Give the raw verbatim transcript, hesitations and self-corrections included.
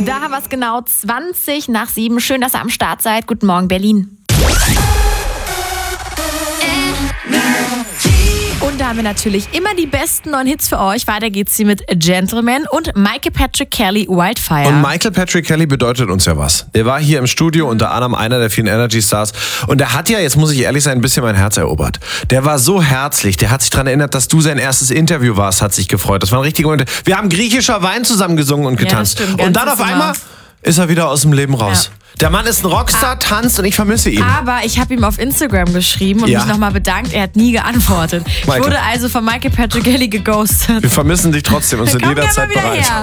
Da haben wir es genau zwanzig nach sieben. Schön, dass ihr am Start seid. Guten Morgen, Berlin. Und da haben wir natürlich immer die besten neuen Hits für euch. Weiter geht's hier mit Gentleman und Michael Patrick Kelly, Wildfire. Und Michael Patrick Kelly bedeutet uns ja was. Der war hier im Studio, unter anderem einer der vielen Energy Stars. Und der hat ja, jetzt muss ich ehrlich sein, ein bisschen mein Herz erobert. Der war so herzlich. Der hat sich daran erinnert, dass du sein erstes Interview warst, hat sich gefreut. Das war ein richtiger Moment. Wir haben griechischer Wein zusammen gesungen und getanzt. Ja, das stimmt, und dann auf einmal ist er wieder aus dem Leben raus. Ja. Der Mann ist ein Rockstar, tanzt und ich vermisse ihn. Aber ich habe ihm auf Instagram geschrieben und ja. mich nochmal bedankt. Er hat nie geantwortet. Ich Michael. wurde also von Michael Patrick Kelly geghostet. Wir vermissen dich trotzdem und sind jederzeit bereit. Her.